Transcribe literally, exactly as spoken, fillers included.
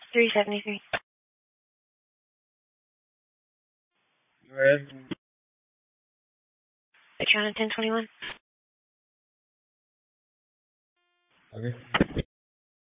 three seventy-three. Go ahead. Patron ten twenty-one. Okay.